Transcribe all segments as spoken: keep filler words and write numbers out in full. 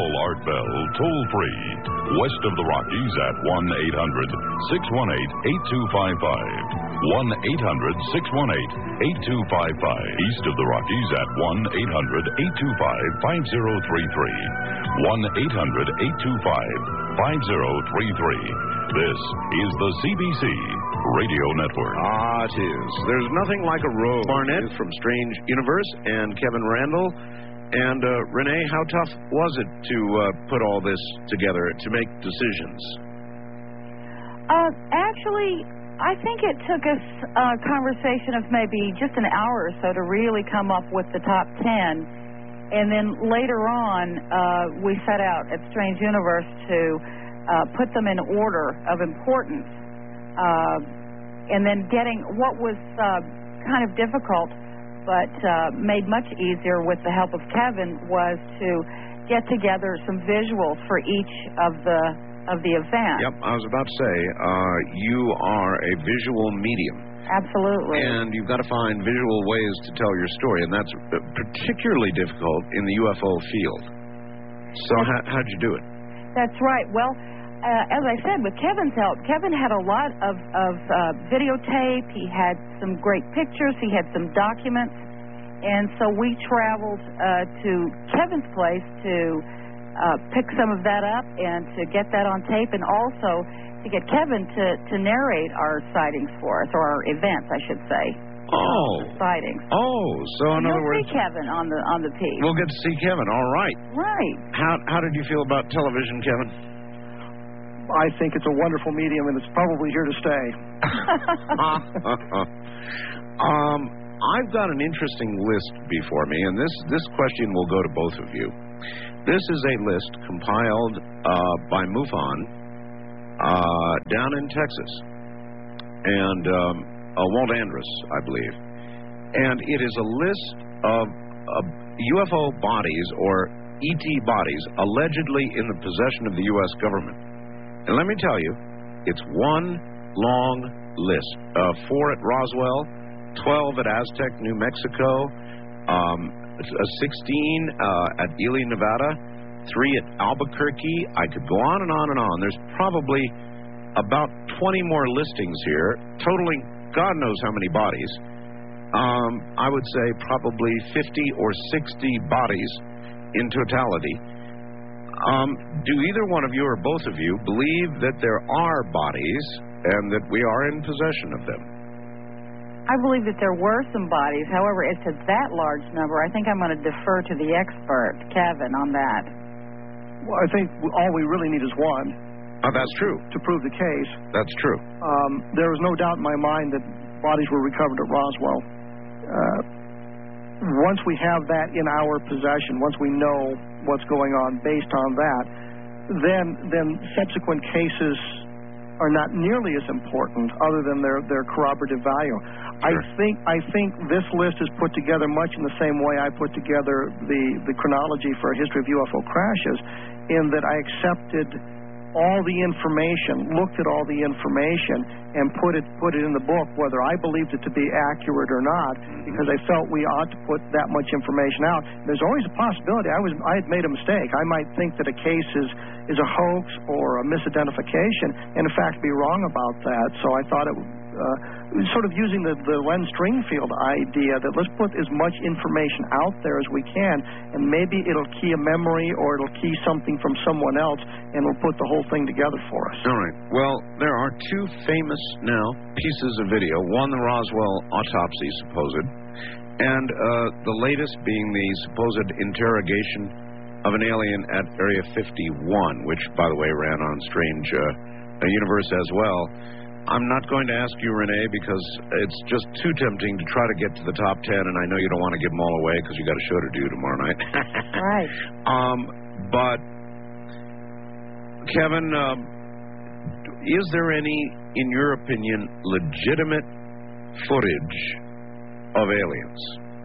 Call Art Bell toll-free. West of the Rockies at one eight hundred six one eight eight two five five. one eight hundred six one eight eight two five five. East of the Rockies at one eight hundred eight two five five zero three three. one eight hundred eight two five five zero three three. This is the C B C Radio Network. Ah, it is. There's nothing like a road. Barnett from Strange Universe and Kevin Randle. And, uh, Renee, how tough was it to uh, put all this together to make decisions? Uh, actually, I think it took us a conversation of maybe just an hour or so to really come up with the top ten. And then later on, uh, we set out at Strange Universe to uh, put them in order of importance. Uh, and then getting what was uh, kind of difficult, but uh, made much easier with the help of Kevin, was to get together some visuals for each of the of the event. Yep, I was about to say, uh, you are a visual medium. Absolutely. And you've got to find visual ways to tell your story, and that's particularly difficult in the U F O field. So how, how'd you do it? That's right. Well, uh, as I said, with Kevin's help, Kevin had a lot of, of uh, videotape. He had some great pictures. He had some documents. And so we traveled uh, to Kevin's place to uh, pick some of that up and to get that on tape, and also to get Kevin to, to narrate our sightings for us, or our events, I should say. Oh. Sightings. Oh, so in and other you'll words... see Kevin on the, on the piece. We'll get to see Kevin, all right. Right. How, how did you feel about television, Kevin? I think it's a wonderful medium, and it's probably here to stay. um, I've got an interesting list before me, and this, this question will go to both of you. This is a list compiled uh, by MUFON uh, down in Texas, and um, uh, Walt Andrus, I believe. And it is a list of uh, U F O bodies, or E T bodies, allegedly in the possession of the U S government. And let me tell you, it's one long list. Uh, four at Roswell, twelve at Aztec, New Mexico, um, sixteen uh, at Ely, Nevada, three at Albuquerque. I could go on and on and on. There's probably about twenty more listings here, totaling God knows how many bodies. Um, I would say probably fifty or sixty bodies in totality. Um, do either one of you or both of you believe that there are bodies and that we are in possession of them? I believe that there were some bodies. However, as to that large number, I think I'm going to defer to the expert, Kevin, on that. Well, I think all we really need is one. Oh, that's true. To prove the case. That's true. Um, there is no doubt in my mind that bodies were recovered at Roswell. Uh, once we have that in our possession, once we know what's going on based on that, then then subsequent cases are not nearly as important, other than their, their corroborative value. Sure. I think I think this list is put together much in the same way I put together the, the chronology for a history of U F O crashes, in that I accepted all the information, looked at all the information, and put it put it in the book, whether I believed it to be accurate or not, because I felt we ought to put that much information out. There's always a possibility I was I had made a mistake. I might think that a case is is a hoax or a misidentification, and in fact be wrong about that. So I thought it uh, sort of using the, the Len Stringfield idea that let's put as much information out there as we can, and maybe it'll key a memory or it'll key something from someone else, and it'll put the whole thing together for us. All right. Well, there are two famous now pieces of video. One, the Roswell autopsy, supposed, and uh, the latest being the supposed interrogation of an alien at Area fifty-one, which, by the way, ran on Strange uh, Universe as well. I'm not going to ask you, Renee, because it's just too tempting to try to get to the top ten, and I know you don't want to give them all away because you got a show to do tomorrow night. Right. Um, but, Kevin, um, is there any, in your opinion, legitimate footage of aliens?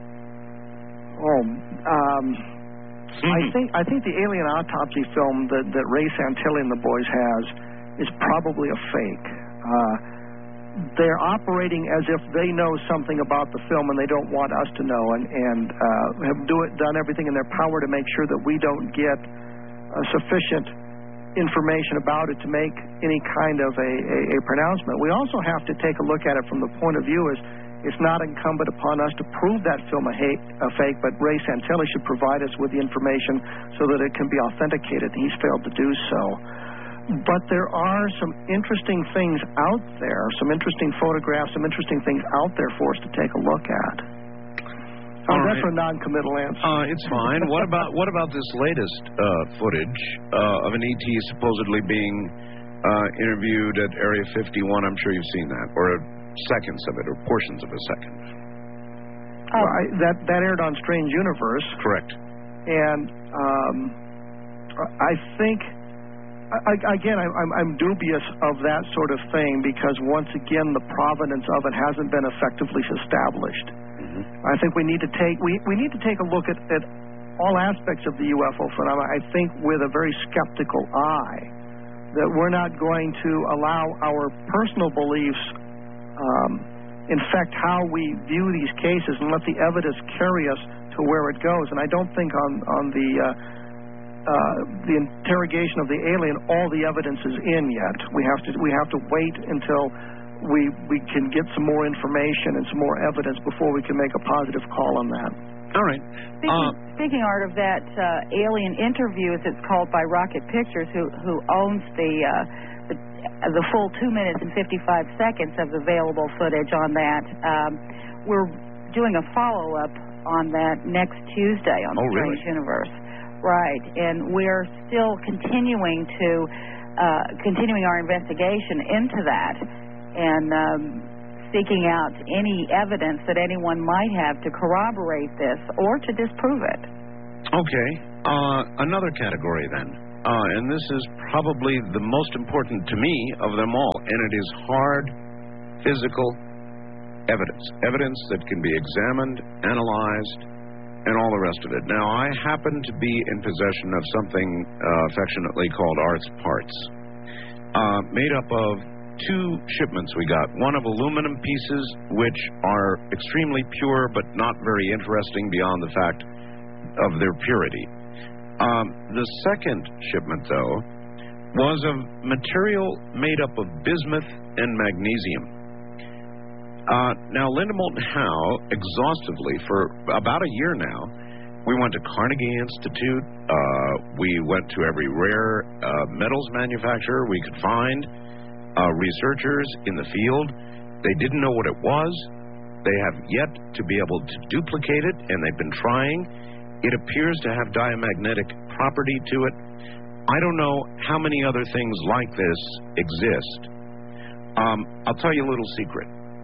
Oh, um, I think I think the alien autopsy film that, that Ray Santilli and the boys has is probably a fake. Uh, they're operating as if they know something about the film and they don't want us to know, and, and uh, have do it, done everything in their power to make sure that we don't get uh, sufficient information about it to make any kind of a, a, a pronouncement. We also have to take a look at it from the point of view as it's not incumbent upon us to prove that film a, hate, a fake, but Ray Santilli should provide us with the information so that it can be authenticated. He's failed to do so. But there are some interesting things out there, some interesting photographs, some interesting things out there for us to take a look at. Oh, All that's right. a non-committal answer. Uh, it's fine. What about what about this latest uh, footage uh, of an E T supposedly being uh, interviewed at Area fifty-one? I'm sure you've seen that, or seconds of it, or portions of a second. Oh, I, that that aired on Strange Universe. Correct. And um, I think, I, again, I'm, I'm, I'm dubious of that sort of thing because, once again, the provenance of it hasn't been effectively established. Mm-hmm. I think we need to take we, we need to take a look at, at all aspects of the U F O phenomenon, I think, with a very skeptical eye, that we're not going to allow our personal beliefs um, infect how we view these cases and let the evidence carry us to where it goes. And I don't think on, on the uh, uh, the interrogation of the alien all the evidence is in yet. We have to we have to wait until we we can get some more information and some more evidence before we can make a positive call on that. All right. Speaking, Uh, speaking, Art, of that uh, alien interview, as it's called, by Rocket Pictures, who who owns the uh, the, the full two minutes and fifty-five seconds of available footage on that. Um, we're doing a follow-up on that next Tuesday on Oh, Strange really? Universe, right? And we're still continuing to uh, continuing our investigation into that, and um, seeking out any evidence that anyone might have to corroborate this or to disprove it. Okay. Uh, another category then, uh, and this is probably the most important to me of them all, and it is hard physical evidence, evidence that can be examined, analyzed, and all the rest of it. Now, I happen to be in possession of something uh, affectionately called Art's Parts, uh, made up of two shipments we got. One of aluminum pieces, which are extremely pure but not very interesting beyond the fact of their purity. Um, the second shipment, though, was of material made up of bismuth and magnesium. Uh, now, Linda Moulton Howe, exhaustively, for about a year now, we went to Carnegie Institute, uh, we went to every rare uh, metals manufacturer we could find, Uh, researchers in the field. They didn't know what it was. They have yet to be able to duplicate it, and they've been trying. It appears to have diamagnetic property to it. I don't know how many other things like this exist. Um, I'll tell you a little secret.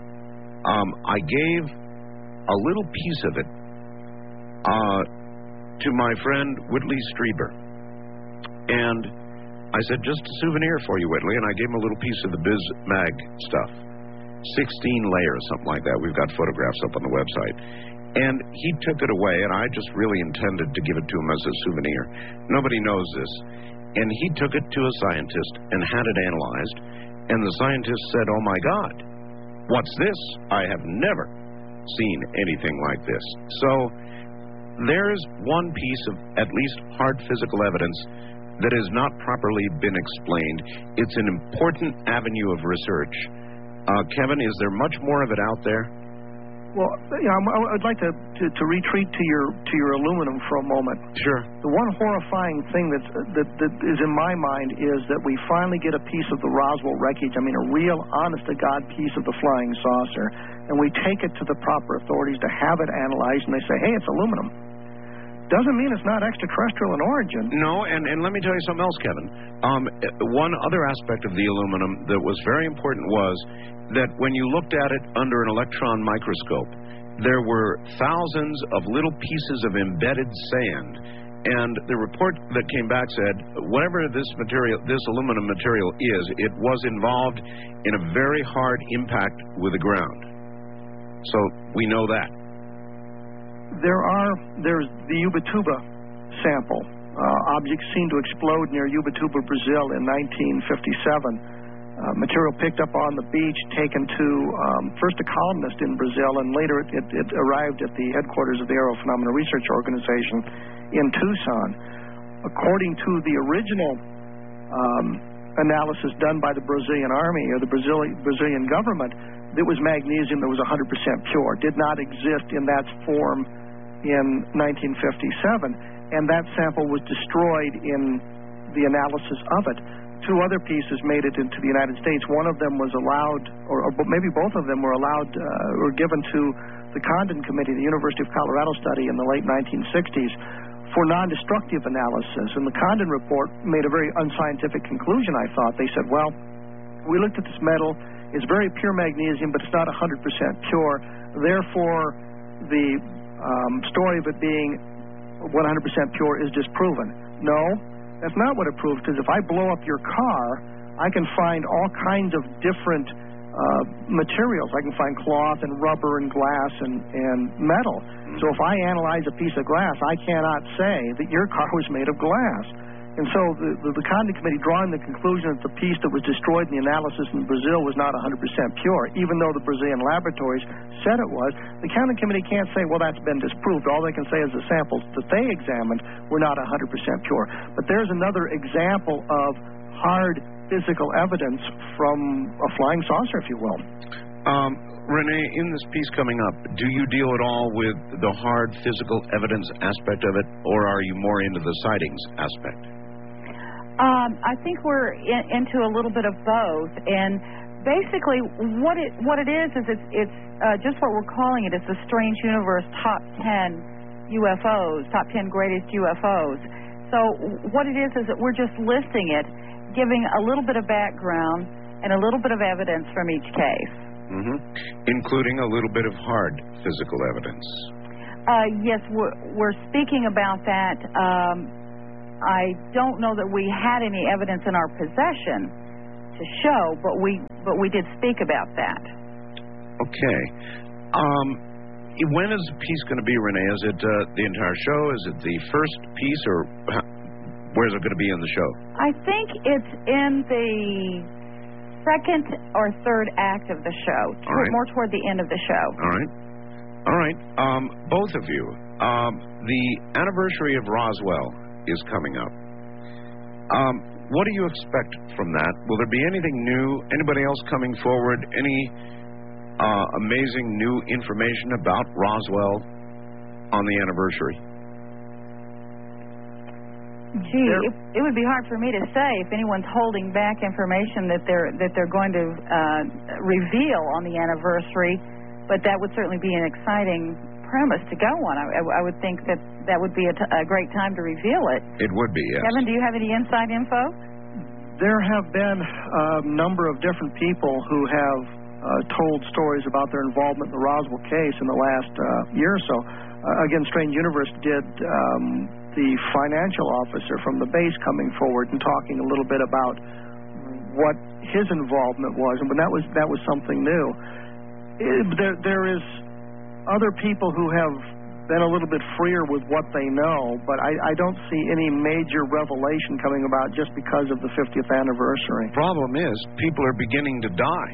Um, I gave a little piece of it uh, to my friend Whitley Strieber, and I said, just a souvenir for you, Whitley, and I gave him a little piece of the Biz-Mag stuff. sixteen layers, something like that. We've got photographs up on the website. And he took it away, and I just really intended to give it to him as a souvenir. Nobody knows this. And he took it to a scientist and had it analyzed, and the scientist said, oh, my God, what's this? I have never seen anything like this. So there's one piece of at least hard physical evidence that has not properly been explained. It's an important avenue of research. Uh, Kevin, is there much more of it out there? Well, you know, I'd like to, to, to retreat to your to your aluminum for a moment. Sure. The one horrifying thing that's, that that is in my mind is that we finally get a piece of the Roswell wreckage. I mean, a real, honest-to-God piece of the flying saucer, and we take it to the proper authorities to have it analyzed, and they say, hey, it's aluminum. Doesn't mean it's not extraterrestrial in origin. No, and, and let me tell you something else, Kevin. Um, one other aspect of the aluminum that was very important was that when you looked at it under an electron microscope, there were thousands of little pieces of embedded sand. And the report that came back said, whatever this material, this aluminum material is, it was involved in a very hard impact with the ground. So we know that. There are, there's the Ubatuba sample. Uh, objects seen to explode near Ubatuba, Brazil in nineteen fifty-seven. Uh, material picked up on the beach, taken to um, first a columnist in Brazil, and later it, it, it arrived at the headquarters of the Aero Phenomena Research Organization in Tucson. according to the original um, analysis done by the Brazilian Army or the Brazili- Brazilian government, it was magnesium that was one hundred percent pure, did not exist in that form in nineteen fifty-seven, and that sample was destroyed in the analysis of it. Two other pieces made it into the United States. One of them was allowed, or, or maybe both of them were allowed, uh, or given to the Condon Committee, the University of Colorado study in the late nineteen sixties, for non-destructive analysis. And the Condon report made a very unscientific conclusion, I thought. They said, well, we looked at this metal, it's very pure magnesium, but it's not one hundred percent pure. Therefore, the um, story of it being one hundred percent pure is disproven. No, that's not what it proves, because if I blow up your car, I can find all kinds of different uh, materials. I can find cloth and rubber and glass and, and metal. So if I analyze a piece of glass, I cannot say that your car was made of glass. And so the, the, the Condon Committee drawing the conclusion that the piece that was destroyed in the analysis in Brazil was not one hundred percent pure, even though the Brazilian laboratories said it was, the Condon Committee can't say, well, that's been disproved. All they can say is the samples that they examined were not one hundred percent pure. But there's another example of hard physical evidence from a flying saucer, if you will. Um, Renee, in this piece coming up, do you deal at all with the hard physical evidence aspect of it, or are you more into the sightings aspect? Um, I think we're in, into a little bit of both, and basically what it what it is is it's, it's uh, just what we're calling it. It's the Strange Universe Top ten U F Os, Top ten Greatest U F Os. So what it is is that we're just listing it, giving a little bit of background and a little bit of evidence from each case. Mm-hmm. Including a little bit of hard physical evidence. Uh, yes, we're, we're speaking about that. Um, I don't know that we had any evidence in our possession to show, but we but we did speak about that. Okay. Um, when is the piece going to be, Renee? Is it uh, the entire show? Is it the first piece, or how, where's it going to be in the show? I think it's in the second or third act of the show, All right. more toward the end of the show. All right. All right. Um, both of you. Um, the anniversary of Roswell is coming up. Um, what do you expect from that? Will there be anything new? Anybody else coming forward? Any uh, amazing new information about Roswell on the anniversary? Gee, it, it would be hard for me to say if anyone's holding back information that they're that they're going to uh, reveal on the anniversary, but that would certainly be an exciting premise to go on. I, I would think that that would be a, t- a great time to reveal it. It would be, yes. Kevin, do you have any inside info? There have been a number of different people who have uh, told stories about their involvement in the Roswell case in the last uh, year or so. Uh, again, Strange Universe did um, the financial officer from the base coming forward and talking a little bit about what his involvement was, and but that was that was something new. It, there, there is other people who have been a little bit freer with what they know, but I, I don't see any major revelation coming about just because of the fiftieth anniversary. Problem is, people are beginning to die.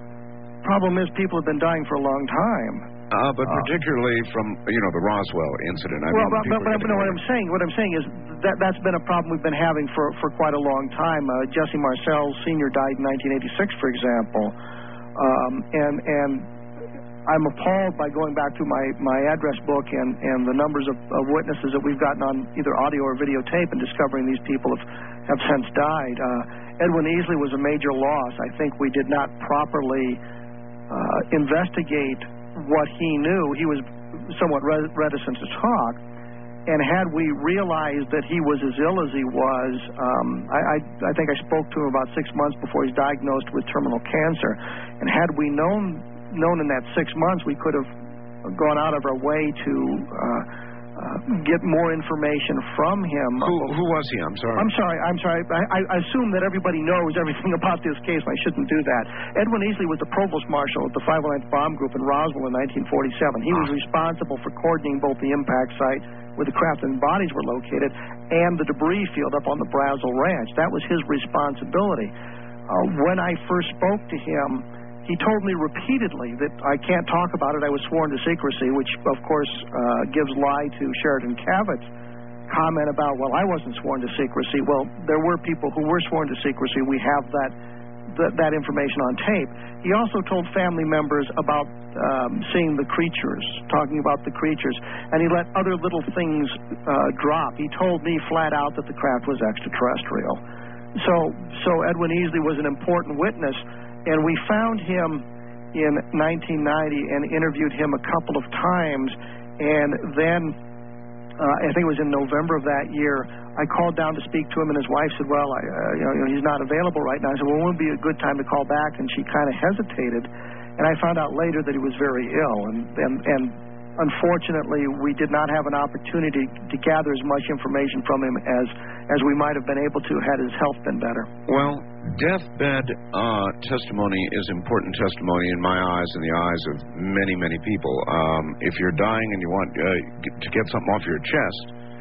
Problem is, people have been dying for a long time. Uh, but particularly from, you know, the Roswell incident. I well, mean, but, but, but you know, what I'm saying, what I'm saying is that that's been a problem we've been having for, for quite a long time. Uh, Jesse Marcel Senior died in nineteen eighty-six, for example, um, and and I'm appalled by going back to my, my address book and, and the numbers of, of witnesses that we've gotten on either audio or videotape and discovering these people have, have since died. Uh, Edwin Easley was a major loss. I think we did not properly uh, investigate what he knew. He was somewhat re- reticent to talk. And had we realized that he was as ill as he was, um, I, I, I think I spoke to him about six months before he's diagnosed with terminal cancer. And had we known known in that six months, we could have gone out of our way to uh, uh, get more information from him. Who, who was he? I'm sorry. I'm sorry. I'm sorry. I, I assume that everybody knows everything about this case, and I shouldn't do that. Edwin Easley was the provost marshal of the five oh ninth Bomb Group in Roswell in nineteen forty-seven. He was responsible for coordinating both the impact site where the craft and bodies were located and the debris field up on the Brazel Ranch. That was his responsibility. Uh, when I first spoke to him, he told me repeatedly that I can't talk about it. I was sworn to secrecy, which, of course, uh, gives lie to Sheridan Cavett comment about, well, I wasn't sworn to secrecy. Well, there were people who were sworn to secrecy. We have that that, that information on tape. He also told family members about um, seeing the creatures, talking about the creatures, and he let other little things uh, drop. He told me flat out that the craft was extraterrestrial. So, so Edwin Easley was an important witness, and we found him in nineteen ninety and interviewed him a couple of times, and then uh, I think it was in November of that year, I called down to speak to him, and his wife said, well, I, uh, you know, he's not available right now. I said, well, it would be a good time to call back, and she kind of hesitated, and I found out later that he was very ill, and, and, and unfortunately, we did not have an opportunity to gather as much information from him as, as we might have been able to had his health been better. Well, deathbed uh, testimony is important testimony in my eyes and the eyes of many, many people. Um, if you're dying and you want uh, to get something off your chest,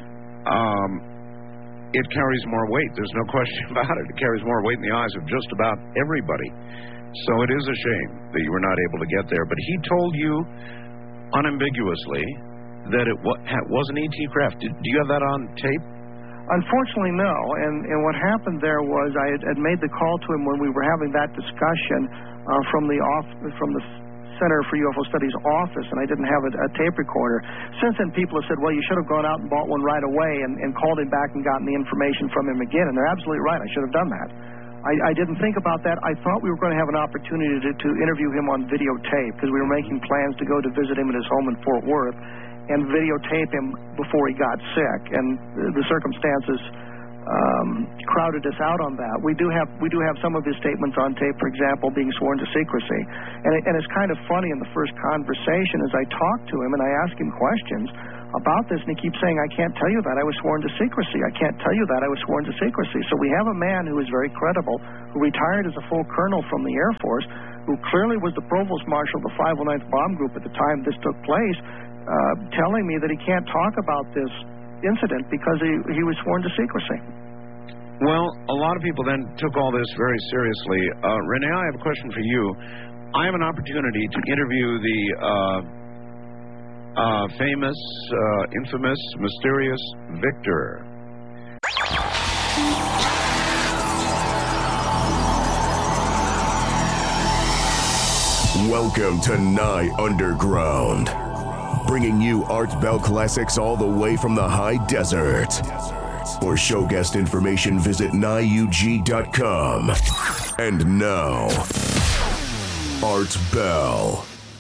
um, it carries more weight. There's no question about it. It carries more weight in the eyes of just about everybody. So it is a shame that you were not able to get there. But he told you unambiguously that it wa- was an E T craft. Did, do you have that on tape? Unfortunately, no. And, and what happened there was I had, had made the call to him when we were having that discussion uh, from the off, from the Center for U F O Studies office, and I didn't have a, a tape recorder. Since then, people have said, well, you should have gone out and bought one right away and, and called him back and gotten the information from him again. And they're absolutely right. I should have done that. I, I didn't think about that. I thought we were going to have an opportunity to, to interview him on videotape because we were making plans to go to visit him at his home in Fort Worth and videotape him before he got sick. And the circumstances um, crowded us out on that. We do have we do have some of his statements on tape, for example, being sworn to secrecy. And, it, and it's kind of funny in the first conversation as I talked to him and I asked him questions about this, and he keeps saying, I can't tell you that. I was sworn to secrecy. I can't tell you that. I was sworn to secrecy. So we have a man who is very credible, who retired as a full colonel from the Air Force, who clearly was the provost marshal of the five oh ninth Bomb Group at the time this took place, uh, telling me that he can't talk about this incident because he, he was sworn to secrecy. Well, a lot of people then took all this very seriously. Uh, Renee, I have a question for you. I have an opportunity to interview the uh, uh, famous, uh, infamous, mysterious Victor. Welcome to Nye Underground, bringing you Art Bell classics all the way from the high desert. For show guest information, visit nye u g dot com. And now, Art Bell.